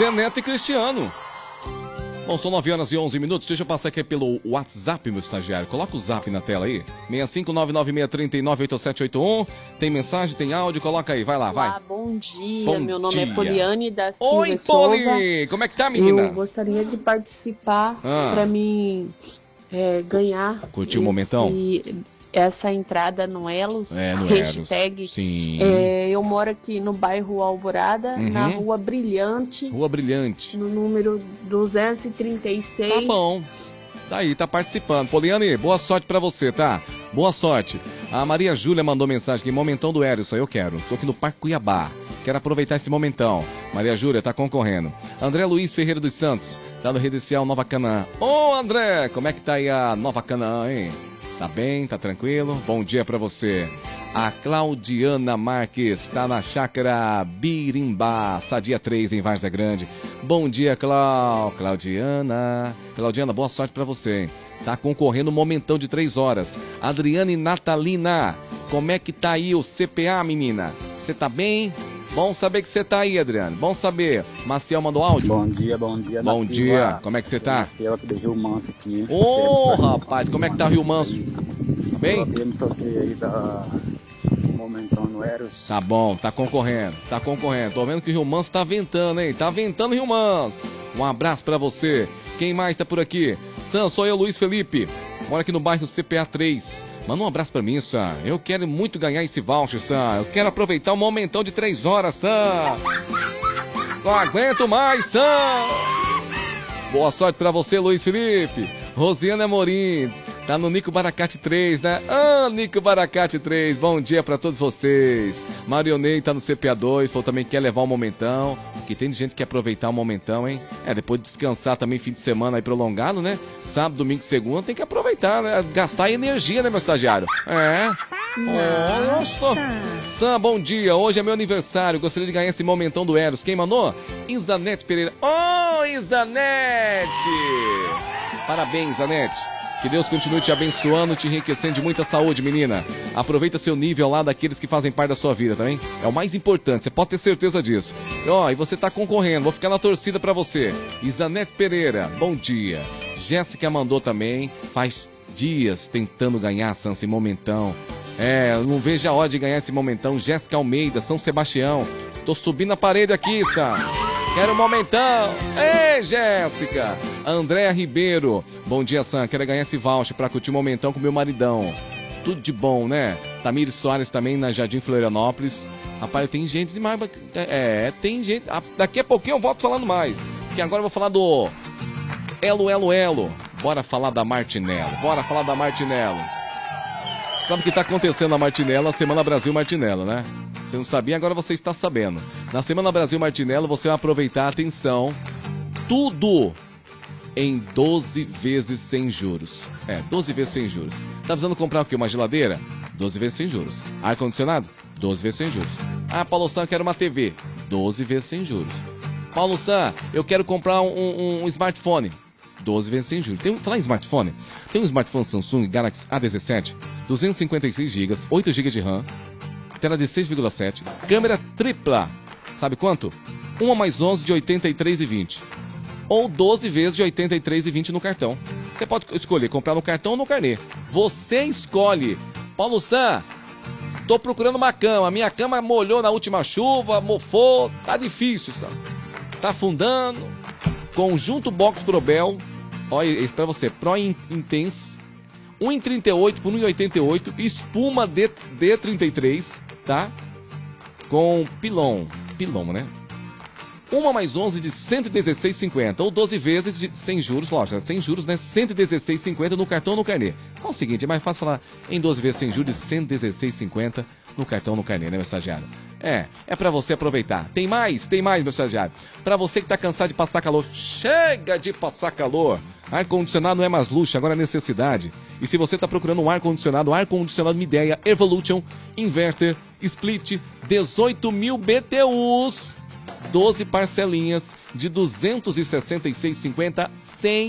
Zé Neto e Cristiano. Bom, são 9h11. Deixa eu passar aqui pelo WhatsApp, meu estagiário. Coloca o zap na tela aí. 65996398781. Tem mensagem, tem áudio, coloca aí. Vai lá, vai. Olá, bom dia. Bom Meu nome dia. é Poliane da Silva Oi, Souza. Poli! Como é que tá, menina? Eu gostaria de participar para mim ganhar Curtir o momentão? Essa entrada no Elos. No hashtag. Elos. Sim. Eu moro aqui no bairro Alvorada, na Rua Brilhante. Rua Brilhante. No número 236. Tá bom. Daí, tá participando. Poliane, boa sorte pra você, tá? Boa sorte. A Maria Júlia mandou mensagem aqui, momentão do Erison, eu quero. Tô aqui no Parque Cuiabá. Quero aproveitar esse momentão. Maria Júlia tá concorrendo. André Luiz Ferreira dos Santos, tá no Residencial Nova Canaã. Ô, André, como é que tá aí a Nova Canaã, hein? Tá bem? Tá tranquilo? Bom dia pra você. A Claudiana Marques tá na Chácara Birimbá, Sadia 3, em Várzea Grande. Bom dia, Claudiana. Claudiana, boa sorte pra você, hein? Tá concorrendo um momentão de 3 horas. Adriane Natalina, como é que tá aí o CPA, menina? Você tá bem? Bom saber que você tá aí, Adriane. Bom saber. Maciel mandou áudio? Bom dia, bom dia. Bom dia. Como é que você tá? Maciel aqui do Rio Manso aqui. Ô, rapaz, como é que tá Rio Manso? Tá bem? Me sorteio aí da momentão no Eros. Tá bom, tá concorrendo, tá concorrendo. Tô vendo que o Rio Manso tá ventando, hein? Tá ventando Rio Manso. Um abraço pra você. Quem mais tá por aqui? Sam, sou eu, Luiz Felipe. Moro aqui no bairro CPA 3. Manda um abraço pra mim, Sam. Eu quero muito ganhar esse voucher, Sam. Eu quero aproveitar um momentão de 3 horas, Sam. Não aguento mais, Sam. Boa sorte pra você, Luiz Felipe. Rosiana Amorim. Tá no Nico Baracate 3, né? Nico Baracate 3. Bom dia pra todos vocês. Marionei tá no CPA 2. Falou também que quer levar um momentão. Que tem gente que quer aproveitar um momentão, hein? Depois de descansar também, fim de semana aí prolongado, né? Sábado, domingo e segunda tem que aproveitar, né? Gastar energia, né, meu estagiário? Nossa! Sam, bom dia. Hoje é meu aniversário. Gostaria de ganhar esse momentão do Eros. Quem mandou? Isanete Pereira. Ô, Isanete! Parabéns, Isanete. Que Deus continue te abençoando, te enriquecendo de muita saúde, menina. Aproveita seu nível lá daqueles que fazem parte da sua vida, também. É o mais importante, você pode ter certeza disso. E você tá concorrendo, vou ficar na torcida pra você. Isanete Pereira, bom dia. Jéssica mandou também, faz dias tentando ganhar, Sansa, esse momentão. Eu não vejo a hora de ganhar esse momentão. Jéssica Almeida, São Sebastião. Tô subindo a parede aqui, Sam. Quero um momentão. Ei, Jéssica. Andréa Ribeiro. Bom dia, Sam. Quero ganhar esse voucher pra curtir um momentão com meu maridão. Tudo de bom, né? Tamires Soares também na Jardim Florianópolis. Rapaz, tem gente demais. Tem gente. Daqui a pouquinho eu volto falando mais. Porque agora eu vou falar do Elo. Bora falar da Martinello. Sabe o que tá acontecendo na Martinello? A Semana Brasil Martinello, né? Você não sabia, agora você está sabendo. Na Semana Brasil Martinello, você vai aproveitar, atenção, tudo em 12 vezes sem juros. 12 vezes sem juros. Tá precisando comprar o quê? Uma geladeira? 12 vezes sem juros. Ar-condicionado? 12 vezes sem juros. Paulo Sam, quero uma TV. 12 vezes sem juros. Paulo Sam, eu quero comprar um smartphone. 12 vezes sem juros. Falar em smartphone, tem um smartphone Samsung Galaxy A17, 256 GB, 8 GB de RAM, tela de 6,7, câmera tripla. Sabe quanto? 1 mais 11 de 83,20. Ou 12 vezes de 83,20 no cartão. Você pode escolher comprar no cartão ou no carnê. Você escolhe. Paulo Sam, tô procurando uma cama. Minha cama molhou na última chuva, mofou. Tá difícil, Sam. Tá afundando. Conjunto Box Probel. Olha esse pra você. Pro Intense. 1,38 por 1,88. Espuma D33. Tá? Com pilão, né? 1 mais 11 de 116,50 ou 12 vezes de sem juros, lógico, sem juros, né? 116,50 no cartão ou no carnê. É o seguinte, é mais fácil falar em 12 vezes sem juros de 116,50 no cartão ou no carnê, né, meu estagiário? É pra você aproveitar. Tem mais, meu estagiário. Pra você que tá cansado de passar calor, chega de passar calor. Ar-condicionado não é mais luxo, agora é necessidade. E se você tá procurando um ar-condicionado Midea Evolution Inverter Split 18.000 BTUs, 12 parcelinhas de R$ 266,50 sem